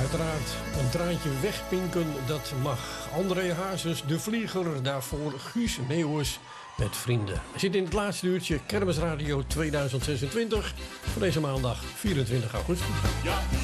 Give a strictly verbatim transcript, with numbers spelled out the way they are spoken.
Uiteraard, een traantje wegpinken, dat mag. André Hazes, De Vlieger, daarvoor Guus Meeuwis met Vrienden. We zitten in het laatste uurtje Kermisradio tweeduizend zesentwintig voor deze maandag vierentwintig augustus. Ja.